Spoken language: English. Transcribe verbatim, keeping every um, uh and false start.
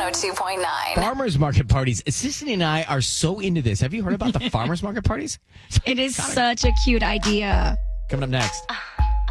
oh two point nine. Farmers market parties. Sissy and I are so into this. Have you heard about the farmers market parties? It is such a cute idea. Coming up next.